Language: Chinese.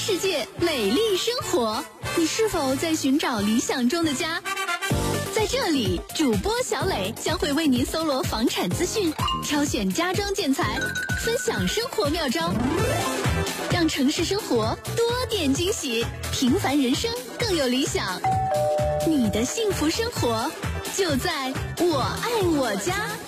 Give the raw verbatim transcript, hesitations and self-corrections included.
世界，美丽生活。你是否在寻找理想中的家？在这里，主播小磊将会为您搜罗房产资讯，挑选家装建材，分享生活妙招，让城市生活多点惊喜，平凡人生更有理想。你的幸福生活就在我爱我家。